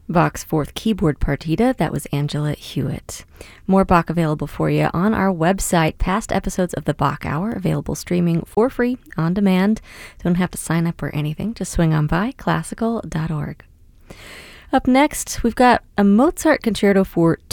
Bach's Fourth Keyboard Partita, that was Angela Hewitt. More Bach available for you on our website. Past episodes of the Bach Hour available streaming for free on demand. Don't have to sign up or anything. Just swing on by classical.org. Up next, we've got a Mozart Concerto for